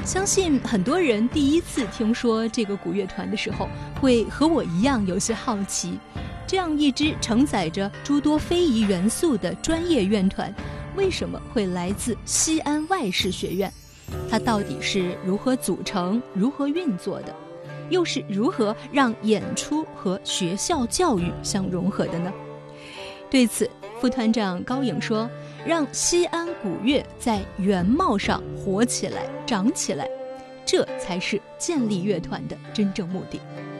相信很多人第一次听说这个古乐团的时候，会和我一样有些好奇，这样一支承载着诸多非遗元素的专业乐团，为什么会来自西安外事学院？它到底是如何组成、如何运作的？又是如何让演出和学校教育相融合的呢？对此，副团长高颖说，让西安古乐在原貌上活起来、长起来，这才是建立乐团的真正目的。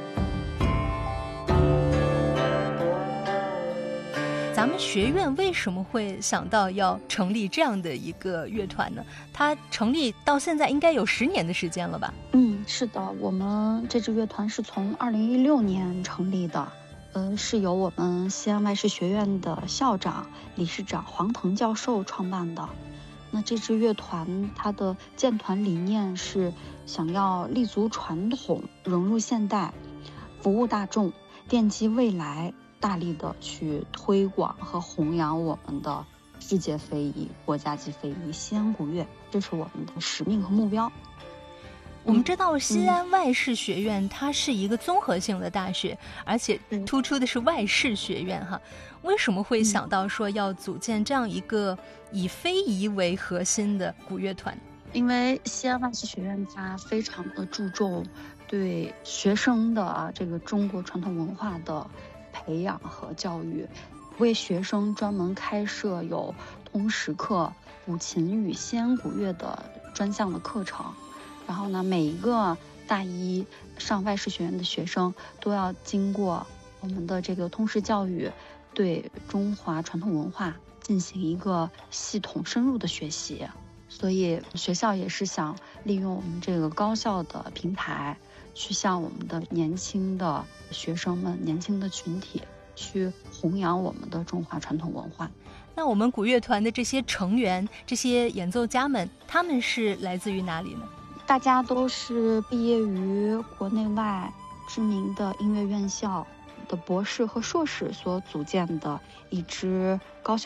咱们学院为什么会想到要成立这样的一个乐团呢？它成立到现在应该有10年的时间了吧？ 是的，我们这支乐团是从2016年成立的，是由我们西安外事学院的校长、理事长黄腾教授创办的。那这支乐团它的建团理念是想要立足传统，融入现代，服务大众，奠基未来，大力的去推广和弘扬我们的世界非遗、国家级非遗西安古乐，这是我们的使命和目标。 我们知道西安外事学院它是一个综合性的大学，而且突出的是外事学院哈。为什么会想到说要组建这样一个以非遗为核心的古乐团？ 因为西安外事学院它非常的注重对学生的这个中国传统文化的培养和教育，为学生专门开设有通识课、古琴与西安古乐的专项的课程。然后呢，每一个大一上外事学院的学生都要经过我们的这个通识教育，对中华传统文化进行一个系统深入的学习。所以学校也是想利用我们这个高校的平台，去向我们的年轻的学生们、年轻的群体去弘扬我们的中华传统文化。 那我们古乐团的这些成员、这些演奏家们，他们是来自于哪里呢？ 大家都是毕业于国内外知名的音乐院校的博士和硕士所组建的一支高校